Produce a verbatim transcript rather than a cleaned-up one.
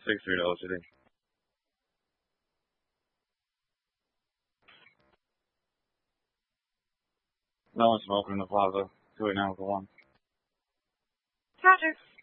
sixty-three dollars today. No one's smoking in the plaza. two eight nine one. Roger.